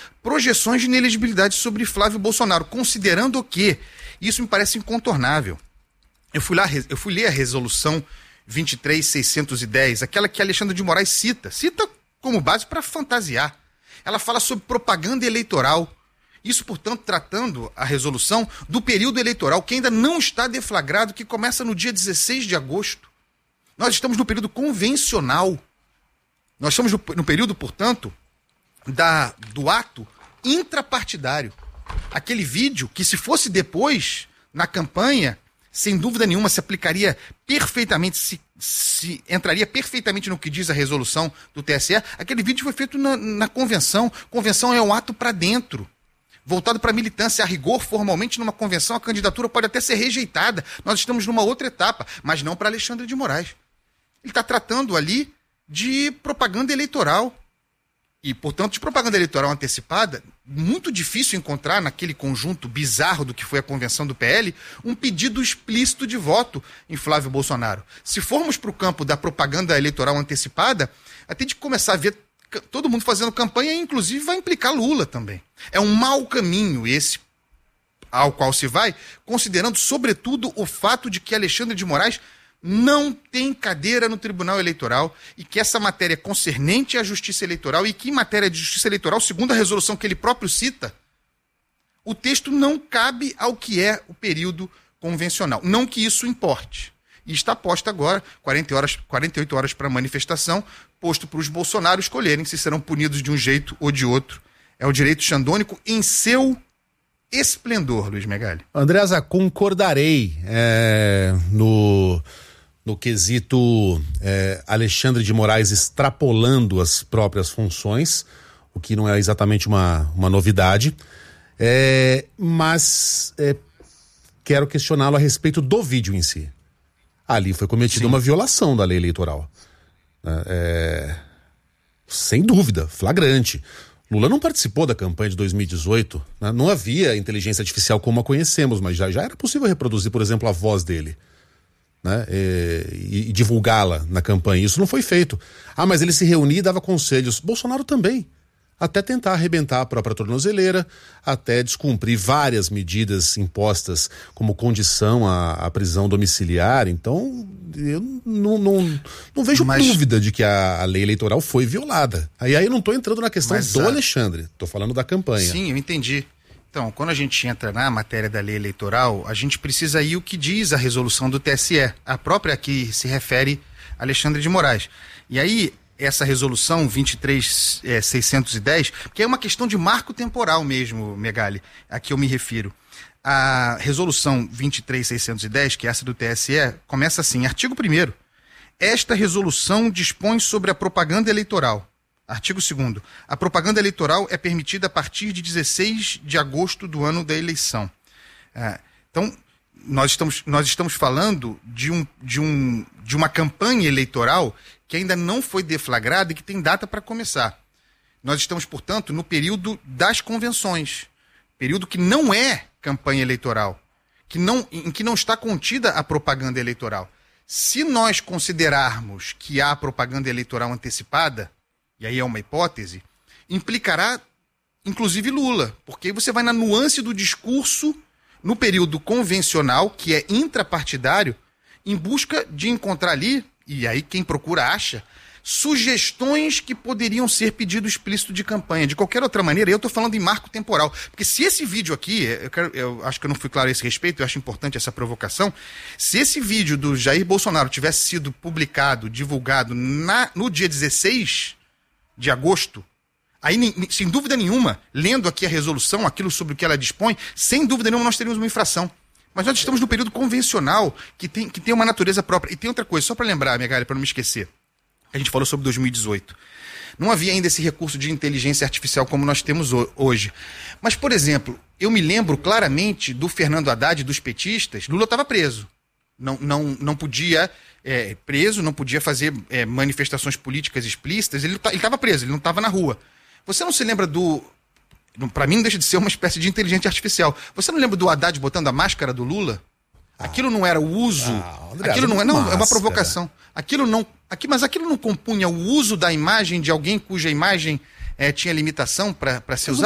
projeções de inelegibilidade sobre Flávio Bolsonaro, considerando que isso me parece incontornável. Eu fui ler a resolução 23.610, aquela que Alexandre de Moraes cita como base para fantasiar. Ela fala sobre propaganda eleitoral. Isso, portanto, tratando a resolução do período eleitoral, que ainda não está deflagrado, que começa no dia 16 de agosto. Nós estamos no período convencional. Nós estamos no período, portanto, do ato intrapartidário. Aquele vídeo que, se fosse depois, na campanha, sem dúvida nenhuma, se aplicaria perfeitamente, se entraria perfeitamente no que diz a resolução do TSE. Aquele vídeo foi feito na convenção. Convenção é um ato para dentro, voltado para a militância. A rigor, formalmente, numa convenção, a candidatura pode até ser rejeitada. Nós estamos numa outra etapa, mas não para Alexandre de Moraes. Ele está tratando ali de propaganda eleitoral. E, portanto, de propaganda eleitoral antecipada, muito difícil encontrar naquele conjunto bizarro do que foi a convenção do PL, um pedido explícito de voto em Flávio Bolsonaro. Se formos para o campo da propaganda eleitoral antecipada, até de começar a ver todo mundo fazendo campanha, inclusive vai implicar Lula também. É um mau caminho esse ao qual se vai, considerando, sobretudo, o fato de que Alexandre de Moraes não tem cadeira no Tribunal Eleitoral e que essa matéria é concernente à Justiça Eleitoral e que, em matéria de Justiça Eleitoral, segundo a resolução que ele próprio cita, o texto não cabe ao que é o período convencional. Não que isso importe. E está posto agora, 48 horas para a manifestação, posto para os Bolsonaro escolherem se serão punidos de um jeito ou de outro. É o direito xandônico em seu esplendor, Luiz Megali. Andresa, concordarei no quesito Alexandre de Moraes extrapolando as próprias funções, o que não é exatamente uma novidade, mas quero questioná-lo a respeito do vídeo em si. Ali foi cometida uma violação da lei eleitoral. Sem dúvida, flagrante. Lula não participou da campanha de 2018, né? Não havia inteligência artificial como a conhecemos, mas já era possível reproduzir, por exemplo, a voz dele, né? E divulgá-la na campanha. Isso não foi feito. Mas ele se reunia e dava conselhos. Bolsonaro também. Até tentar arrebentar a própria tornozeleira, até descumprir várias medidas impostas como condição à prisão domiciliar. Então, eu não vejo dúvida de que a lei eleitoral foi violada. Aí eu não estou entrando na questão do Alexandre, estou falando da campanha. Sim, eu entendi. Então, quando a gente entra na matéria da lei eleitoral, a gente precisa ir o que diz a resolução do TSE, a própria que se refere a Alexandre de Moraes. E aí, essa resolução 23.610, que é uma questão de marco temporal mesmo, Megali, a que eu me refiro. A resolução 23.610, que é essa do TSE, começa assim, artigo 1º. Esta resolução dispõe sobre a propaganda eleitoral. Artigo 2º. A propaganda eleitoral é permitida a partir de 16 de agosto do ano da eleição. Então, nós estamos falando de uma campanha eleitoral que ainda não foi deflagrada e que tem data para começar. Nós estamos, portanto, no período das convenções, período que não é campanha eleitoral, em que não está contida a propaganda eleitoral. Se nós considerarmos que há propaganda eleitoral antecipada, e aí é uma hipótese, implicará, inclusive, Lula, porque aí você vai na nuance do discurso no período convencional, que é intrapartidário, em busca de encontrar ali, e aí quem procura acha, sugestões que poderiam ser pedido explícito de campanha. De qualquer outra maneira, eu estou falando em marco temporal. Porque se esse vídeo aqui, eu acho que eu não fui claro a esse respeito, eu acho importante essa provocação, se esse vídeo do Jair Bolsonaro tivesse sido publicado, divulgado no dia 16 de agosto, aí, sem dúvida nenhuma, lendo aqui a resolução, aquilo sobre o que ela dispõe, sem dúvida nenhuma nós teríamos uma infração. Mas nós estamos no período convencional, que tem uma natureza própria. E tem outra coisa, só para lembrar, minha galera, para não me esquecer. A gente falou sobre 2018. Não havia ainda esse recurso de inteligência artificial como nós temos hoje. Mas, por exemplo, eu me lembro claramente do Fernando Haddad e dos petistas. Lula estava preso. Não podia preso, não podia fazer manifestações políticas explícitas. Ele estava preso, ele não estava na rua. Você não se lembra para mim não deixa de ser uma espécie de inteligência artificial. Você não lembra do Haddad botando a máscara do Lula? Aquilo não era o uso. André, aquilo não é. Não, é uma provocação. Mas aquilo não compunha o uso da imagem de alguém cuja imagem tinha limitação para ser usada?